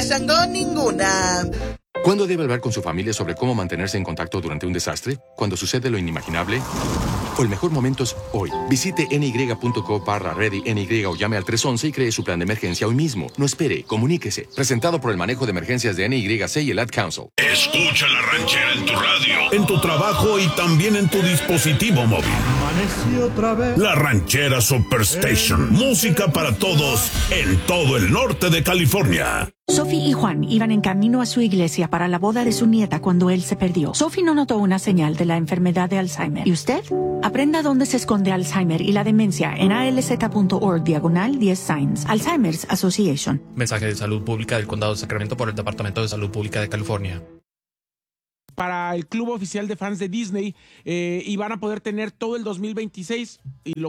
pensando ninguna. ¿Cuándo debe hablar con su familia sobre cómo mantenerse en contacto durante un desastre? ¿Cuando sucede lo inimaginable? ¿O el mejor momento es hoy? Visite ny.co/ready NY o llame al 311 y cree su plan de emergencia hoy mismo. No espere, comuníquese. Presentado por el manejo de emergencias de NYC y el Ad Council. Escucha la ranchera en tu radio, en tu trabajo y también en tu dispositivo móvil. Otra vez. La Ranchera Superstation. Música para todos en todo el norte de California. Sophie y Juan iban en camino a su iglesia para la boda de su nieta cuando él se perdió. Sophie no notó una señal de la enfermedad de Alzheimer. ¿Y usted? Aprenda dónde se esconde Alzheimer y la demencia en alz.org/10 signs. Alzheimer's Association. Mensaje de salud pública del Condado de Sacramento por el Departamento de Salud Pública de California. Para el club oficial de fans de Disney y van a poder tener todo el 2026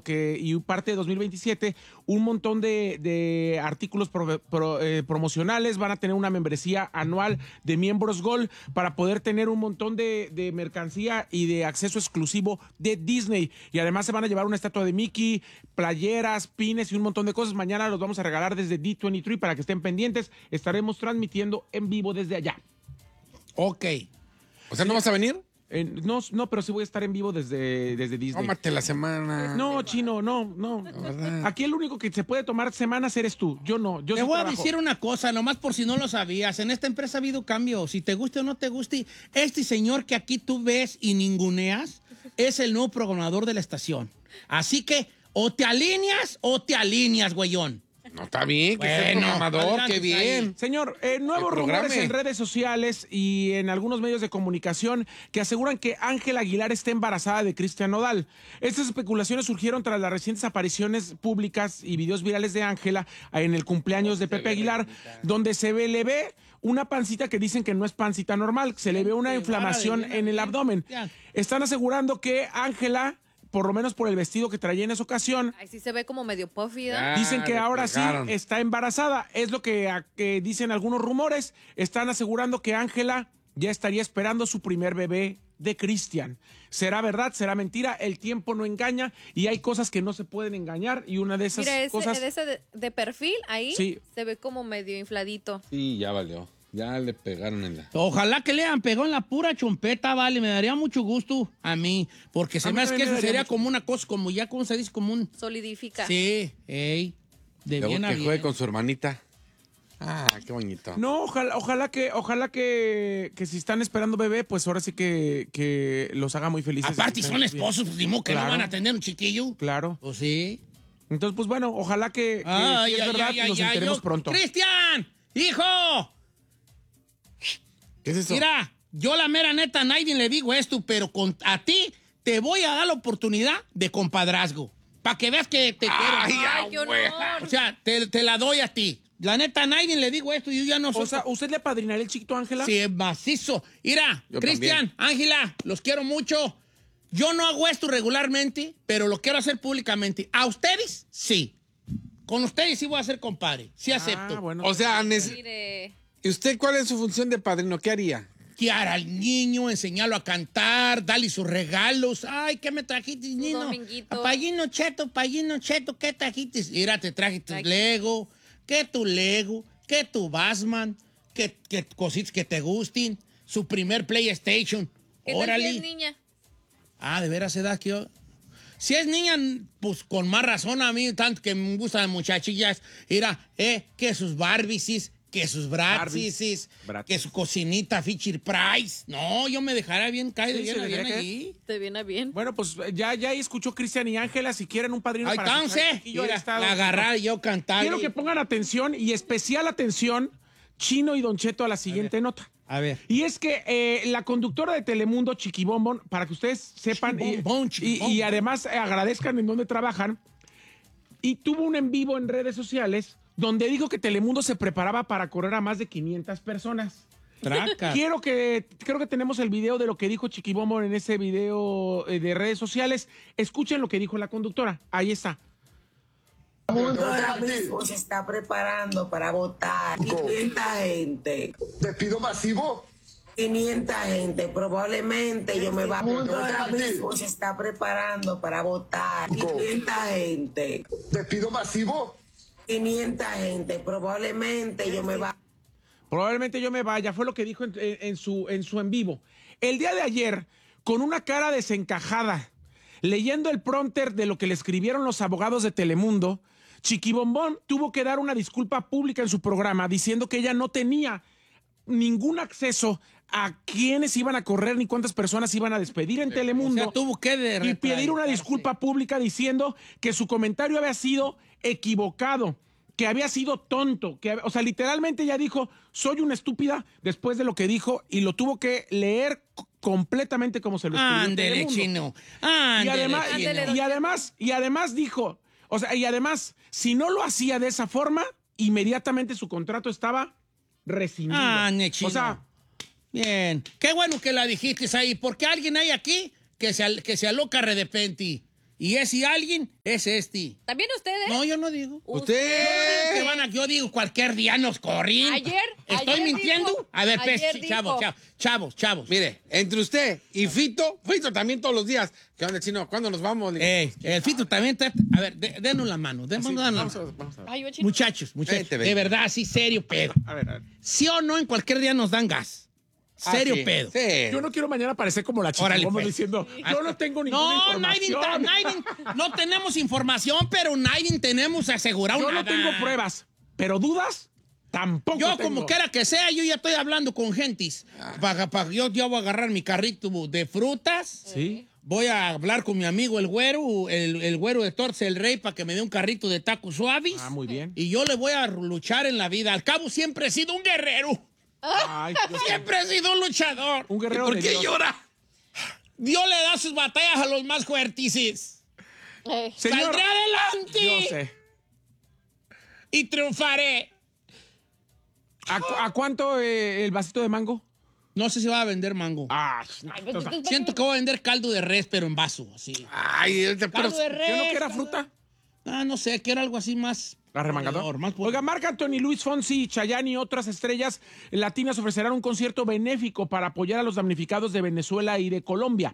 y parte de 2027 un montón de artículos promocionales. Van a tener una membresía anual de miembros Gold para poder tener un montón de mercancía y de acceso exclusivo de Disney, y además se van a llevar una estatua de Mickey, playeras, pines y un montón de cosas. Mañana los vamos a regalar desde D23 para que estén pendientes. Estaremos transmitiendo en vivo desde allá. Ok. O sea, ¿no vas a venir? No, pero sí voy a estar en vivo desde Disney. Tómate la semana. No, Chino, no. Aquí el único que se puede tomar semanas eres tú. Yo no. Yo te sí voy trabajo. a decir una cosa, nomás por si no lo sabías. En esta empresa ha habido cambios. Si te guste o no te guste, este señor que aquí tú ves y ninguneas es el nuevo programador de la estación. Así que o te alineas, güeyón. No, está bien, que es el programador, qué bien. Señor, nuevos rumores en redes sociales y en algunos medios de comunicación que aseguran que Ángela Aguilar está embarazada de Cristian Nodal. Estas especulaciones surgieron tras las recientes apariciones públicas y videos virales de Ángela en el cumpleaños de Pepe Aguilar, donde le ve una pancita que dicen que no es pancita normal, se le ve una inflamación en el abdomen. Están asegurando que Ángela, por lo menos por el vestido que traía en esa ocasión, ahí sí se ve como medio puffy, ¿no? Dicen que ahora sí está embarazada. Es lo que dicen algunos rumores. Están asegurando que Ángela ya estaría esperando su primer bebé de Cristian. ¿Será verdad? ¿Será mentira? El tiempo no engaña y hay cosas que no se pueden engañar, y una de esas cosas... Ese de perfil ahí sí, se ve como medio infladito. Sí, ya valió. Ya le pegaron en la... Ojalá que le hayan pegado en la pura chompeta, vale. Me daría mucho gusto a mí. Porque se me hace que eso sería como una cosa, como ya, ¿cómo se dice? Como un... Solidifica. Sí, de bien a que bien. juegue con su hermanita. Ah, qué bonito. No, ojalá que si están esperando bebé, pues ahora sí que los haga muy felices. Aparte, son esposos, pues digo que no van a tener un chiquillo. Claro. Pues sí. Entonces, pues bueno, ojalá que si es verdad, nos enteremos pronto. ¡Cristian! ¡Hijo! ¿Qué es eso? Mira, yo la mera neta a nadie le digo esto, pero a ti te voy a dar la oportunidad de compadrazgo. Para que veas que te quiero. ¡Ay, qué honor! O sea, te la doy a ti. La neta, a nadie le digo esto y yo ya no soy... O sea, ¿usted le apadrinaría el chiquito a Ángela? Sí, es macizo. Mira, Cristian, Ángela, los quiero mucho. Yo no hago esto regularmente, pero lo quiero hacer públicamente. ¿A ustedes? Sí. Con ustedes sí voy a ser compadre. Sí acepto. Bueno. O sea, Mire. ¿y usted cuál es su función de padrino? ¿Qué haría? Guiar al niño, enseñarlo a cantar, darle sus regalos. Ay, ¿qué me trajiste, niño? Payino Cheto, ¿qué trajiste? Mira, te traje tus Lego, que tu Lego, que tu Batman, que cositas que te gusten, su primer PlayStation. Órale. ¿Qué es niña? Ah, de veras, edad que yo... Si es niña, pues con más razón a mí, tanto que me gustan muchachillas. Mira, que sus Barbies, que sus Bratzies, que su cocinita Fisher Price. No, yo me dejaré bien caído, bien allí. Te viene bien. Bueno, pues ya escuchó Cristian y Ángela. Si quieren un padrino ahí para la agarrar, yo cantar. Quiero que pongan atención y especial atención, Chino y Don Cheto, a la siguiente nota. A ver. Y es que la conductora de Telemundo, Chiquibombón, para que ustedes sepan y además agradezcan en dónde trabajan, y tuvo un en vivo en redes sociales donde dijo que Telemundo se preparaba para correr a más de 500 personas. Traca. Creo que tenemos el video de lo que dijo Chiquibombón en ese video de redes sociales. Escuchen lo que dijo la conductora. Ahí está. Ahora mismo se está preparando para votar 500 gente. ¿Despido masivo? 500 gente, probablemente yo me va. Ahora mismo se está preparando para votar 500 gente. ¿Despido masivo? 500 gente, probablemente yo me va. Probablemente yo me vaya, fue lo que dijo en su en vivo. El día de ayer, con una cara desencajada, leyendo el prompter de lo que le escribieron los abogados de Telemundo, Chiquibombón tuvo que dar una disculpa pública en su programa diciendo que ella no tenía ningún acceso a quiénes iban a correr ni cuántas personas iban a despedir en Telemundo. O sea, tuvo que y pedir una disculpa pública diciendo que su comentario había sido equivocado, que había sido tonto, o sea, literalmente ella dijo, soy una estúpida después de lo que dijo y lo tuvo que leer completamente como se lo escribió. Ándele, chino. Ándele, y además dijo, o sea, y además, si no lo hacía de esa forma, inmediatamente su contrato estaba rescindido. Chino. O sea, bien. Qué bueno que la dijiste ahí, porque alguien hay aquí que se aloca de repente. Y ese alguien es este. ¿También ustedes? No, yo no digo. ¿Usted? Yo digo cualquier día nos corren. ¿Estoy mintiendo? Dijo, a ver, pues, chavos. Mire, entre usted y Fito también todos los días. ¿Qué onda, chino? ¿Cuándo nos vamos? El Fito también está... A ver, denos la mano. Vamos a ver. Ay, yo, chino. Muchachos, de verdad, sí, serio pedo. a ver. ¿Sí o no en cualquier día nos dan gas? Serio sí. pedo. Sí. Yo no quiero mañana parecer como la chica, Órale, como pues. diciendo, yo no tengo ninguna información. No tenemos información, pero nadie tenemos asegurado Yo nada. no tengo pruebas, pero dudas tampoco Yo, tengo. como quiera que sea, yo ya estoy hablando con gentes. Yo voy a agarrar mi carrito de frutas. Sí. Voy a hablar con mi amigo el güero, el güero de Torce el Rey, para que me dé un carrito de tacos suaves. Muy bien. Y yo le voy a luchar en la vida. Al cabo, siempre he sido un guerrero. Ay, Siempre he sido un luchador. Un guerrero. ¿Por de qué Dios. llora? Dios le da sus batallas a los más fuertes. Señor, ¡Saldré adelante! yo sé. Y triunfaré. ¿A cuánto el vasito de mango? No sé si va a vender mango. Siento que voy a vender caldo de res, pero en vaso, así. Ay, pero Caldo de res. ¿Yo no quiero fruta? No sé, quiero algo así más... ¿Arremangador? Más Oiga, Marc Anthony, Luis Fonsi, Chayanne y otras estrellas latinas ofrecerán un concierto benéfico para apoyar a los damnificados de Venezuela y de Colombia.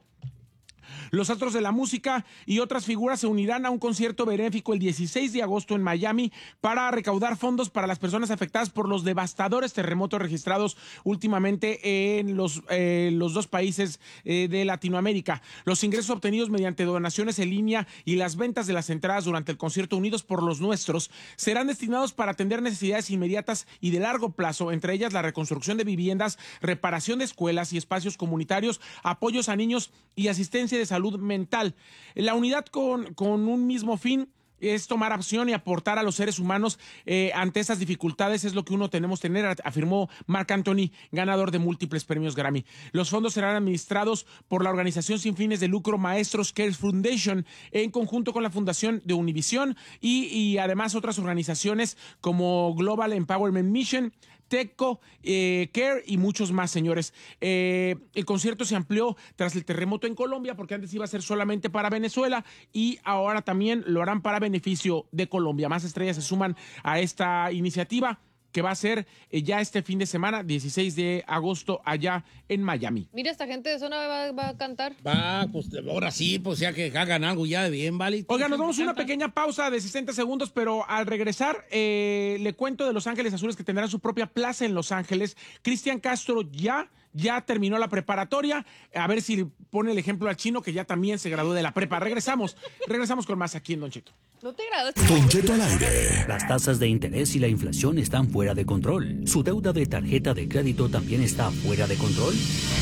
Los astros de la música y otras figuras se unirán a un concierto benéfico el 16 de agosto en Miami para recaudar fondos para las personas afectadas por los devastadores terremotos registrados últimamente en los dos países de Latinoamérica. Los ingresos obtenidos mediante donaciones en línea y las ventas de las entradas durante el concierto Unidos por los Nuestros serán destinados para atender necesidades inmediatas y de largo plazo, entre ellas la reconstrucción de viviendas, reparación de escuelas y espacios comunitarios, apoyos a niños y asistencia de salud mental. La unidad con un mismo fin es tomar acción y aportar a los seres humanos ante esas dificultades, es lo que uno tenemos que tener, afirmó Marc Anthony, ganador de múltiples premios Grammy. Los fondos serán administrados por la organización sin fines de lucro Maestros Care Foundation en conjunto con la Fundación de Univision y además otras organizaciones como Global Empowerment Mission, TECO, Care y muchos más, señores. El concierto se amplió tras el terremoto en Colombia, porque antes iba a ser solamente para Venezuela y ahora también lo harán para beneficio de Colombia. Más estrellas se suman a esta iniciativa que va a ser ya este fin de semana, 16 de agosto, allá en Miami. Mira, esta gente de zona va a cantar. Pues ahora sí, pues ya que hagan algo ya de bien, ¿vale? Oiga, nos damos una pequeña pausa de 60 segundos, pero al regresar le cuento de Los Ángeles Azules, que tendrán su propia plaza en Los Ángeles. Cristian Castro ya terminó la preparatoria. A ver si pone el ejemplo al chino, que ya también se graduó de la prepa. Regresamos con más aquí en Don Cheto. ¿No te graduaste? Don Cheto al aire. Las tasas de interés y la inflación están fuera de control. ¿Su deuda de tarjeta de crédito también está fuera de control?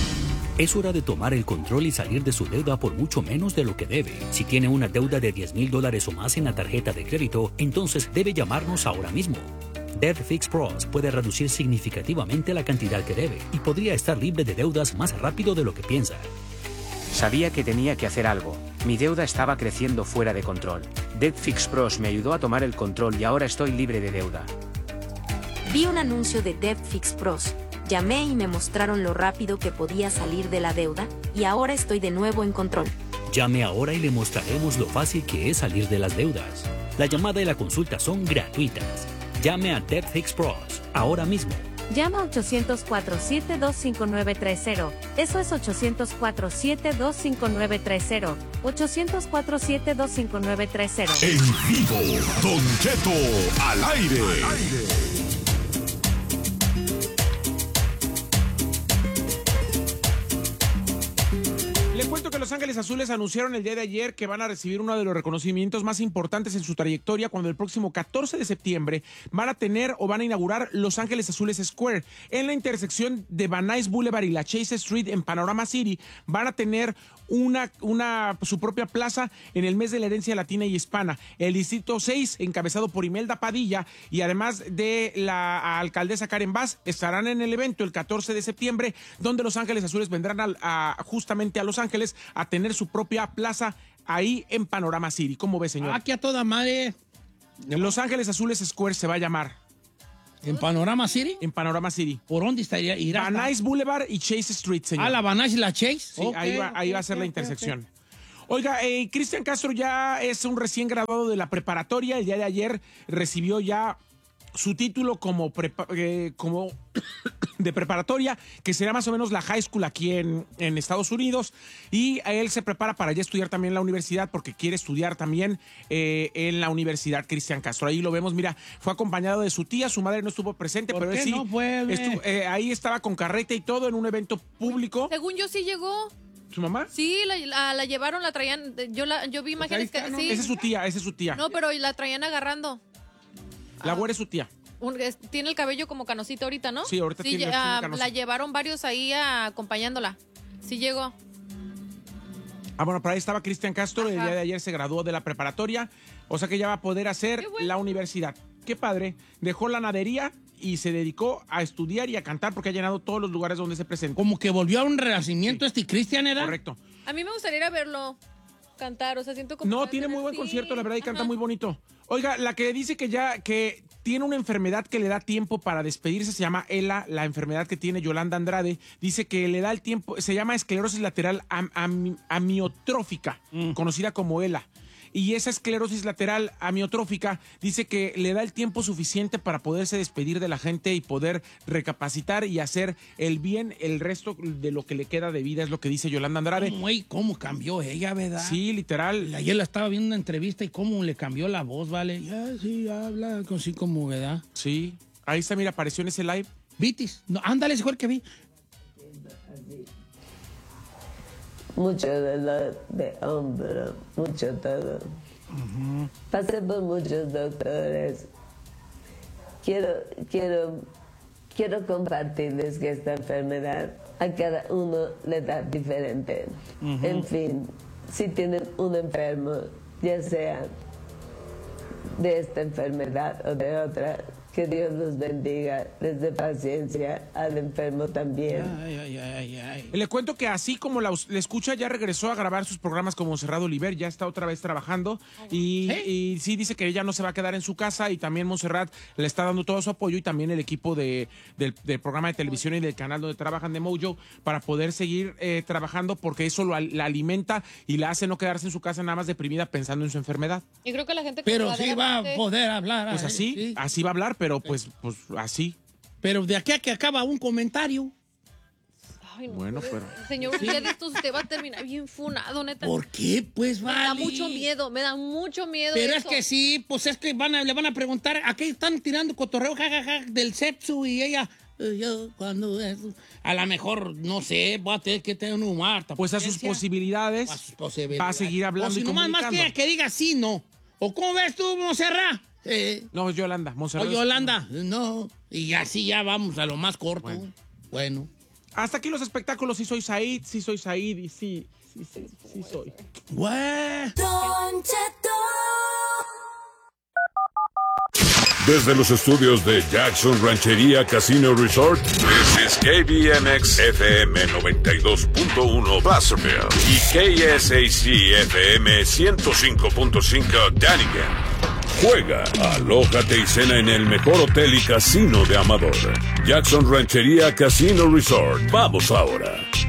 Es hora de tomar el control y salir de su deuda por mucho menos de lo que debe. Si tiene una deuda de $10,000 o más en la tarjeta de crédito, entonces debe llamarnos ahora mismo. Debt Fix Pros puede reducir significativamente la cantidad que debe y podría estar libre de deudas más rápido de lo que piensa. Sabía que tenía que hacer algo. Mi deuda estaba creciendo fuera de control. Debt Fix Pros me ayudó a tomar el control y ahora estoy libre de deuda. Vi un anuncio de Debt Fix Pros. Llamé y me mostraron lo rápido que podía salir de la deuda y ahora estoy de nuevo en control. Llame ahora y le mostraremos lo fácil que es salir de las deudas. La llamada y la consulta son gratuitas. Llame a Debt Fix Pros ahora mismo. Llama 800-472-5930. Eso es 800-472-5930. 800-472-5930. En vivo, Don Cheto al aire. cuento que Los Ángeles Azules anunciaron el día de ayer que van a recibir uno de los reconocimientos más importantes en su trayectoria cuando el próximo 14 de septiembre van a inaugurar Los Ángeles Azules Square. En la intersección de Van Nuys Boulevard y la Chase Street en Panorama City van a tener su propia plaza en el mes de la herencia latina y hispana. El Distrito 6, encabezado por Imelda Padilla y además de la alcaldesa Karen Bass, estarán en el evento el 14 de septiembre, donde Los Ángeles Azules vendrán justamente a Los Ángeles a tener su propia plaza ahí en Panorama City. ¿Cómo ve, señor? Aquí a toda madre. Los Ángeles Azules Square se va a llamar. ¿En Panorama City? En Panorama City. ¿Por dónde estaría? Van Nuys Boulevard y Chase Street, señor. ¿La Van Nuys y la Chase? Sí, okay, ahí va a ser la intersección. Oiga, Cristian Castro ya es un recién graduado de la preparatoria. El día de ayer recibió ya su título como de preparatoria, que será más o menos la high school aquí en Estados Unidos, y él se prepara para ya estudiar también en la universidad porque quiere estudiar también en la universidad. Cristian Castro, ahí lo vemos, mira, fue acompañado de su tía, su madre no estuvo presente, pero él sí no fue, ahí estaba con carreta y todo en un evento público. Según yo sí llegó. ¿Su mamá? Sí, la llevaron, la traían, yo vi imágenes que... ¿no? Sí. Esa es su tía. No, pero la traían agarrando. La güera es su tía. Tiene el cabello como canosito ahorita, ¿no? Sí, ahorita tiene canosito. La llevaron varios ahí acompañándola. Sí llegó. Bueno, por ahí estaba Cristian Castro. Ajá. El día de ayer se graduó de la preparatoria, o sea que ya va a poder hacer la universidad. Qué padre. Dejó la nadería y se dedicó a estudiar y a cantar porque ha llenado todos los lugares donde se presentó. Como que volvió a un renacimiento Cristian, ¿era? Correcto. A mí me gustaría ir a verlo cantar, o sea, siento como... No, tiene muy buen concierto, la verdad, y canta muy bonito. Oiga, la que dice que tiene una enfermedad que le da tiempo para despedirse se llama ELA, la enfermedad que tiene Yolanda Andrade. Dice que le da el tiempo, se llama esclerosis lateral amiotrófica, conocida como ELA. Y esa esclerosis lateral amiotrófica dice que le da el tiempo suficiente para poderse despedir de la gente y poder recapacitar y hacer el bien el resto de lo que le queda de vida, es lo que dice Yolanda Andrade. ¿Cómo cambió ella, verdad? Sí, literal. Ayer la estaba viendo en una entrevista y cómo le cambió la voz, ¿vale? Ya, sí, habla así como, ¿verdad? Sí. Ahí está, mira, apareció en ese live. ¿Vitis? No, ándale, ese fue el que vi. Mucho dolor de hombro, mucho todo. Pasé por muchos doctores. Quiero compartirles que esta enfermedad a cada uno le da diferente. En fin, si tienen un enfermo, ya sea de esta enfermedad o de otra, que Dios los bendiga, les dé paciencia al enfermo también. Le cuento que así como le escucha, ya regresó a grabar sus programas con Montserrat Oliver, ya está otra vez trabajando y sí dice que ella no se va a quedar en su casa y también Montserrat le está dando todo su apoyo y también el equipo del programa de televisión y del canal donde trabajan de Mojo para poder seguir trabajando porque eso la alimenta y la hace no quedarse en su casa nada más deprimida pensando en su enfermedad. Y creo que la gente... Pero sí va a poder hablar. Pues así va a hablar, pero pues así. Pero de aquí a que acaba un comentario. Ay, no, bueno, pero... Señor, un día de estos usted va a terminar bien funado, neta. ¿Por qué? Pues vale. Me da mucho miedo Pero eso. Es que sí, pues es que le van a preguntar, ¿a qué están tirando cotorreo, jajaja, del sepsu? Y ella, yo cuando... A lo mejor, no sé, voy a tener que tener un humor. Pues a sus posibilidades va a seguir hablando y comunicando. Más que diga sí, no. ¿O cómo ves tú, Montserrat? No, es Yolanda, Montserrat. Yolanda, no. Y así ya vamos a lo más corto. Bueno. Hasta aquí los espectáculos. Sí soy Said y sí soy. Don Cheto. Desde los estudios de Jackson Ranchería Casino Resort, this is KBMX FM 92.1 Placerville y KSAC FM 105.5 Dunnigan. Juega, alójate y cena en el mejor hotel y casino de Amador. Jackson Ranchería Casino Resort. Vamos ahora.